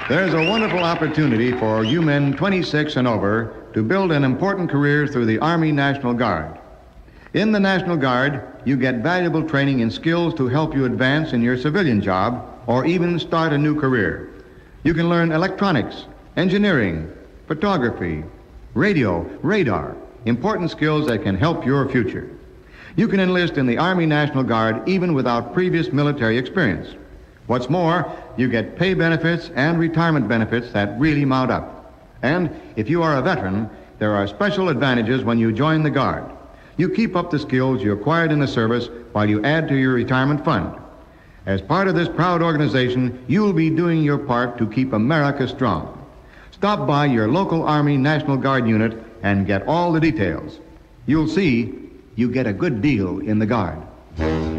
There's a wonderful opportunity for you men 26 and over to build an important career through the Army National Guard. In the National Guard, you get valuable training in skills to help you advance in your civilian job or even start a new career. You can learn electronics, engineering, photography, radio, radar, important skills that can help your future. You can enlist in the Army National Guard even without previous military experience. What's more, you get pay benefits and retirement benefits that really mount up. And if you are a veteran, there are special advantages when you join the Guard. You keep up the skills you acquired in the service while you add to your retirement fund. As part of this proud organization, you'll be doing your part to keep America strong. Stop by your local Army National Guard unit and get all the details. You'll see you get a good deal in the Guard.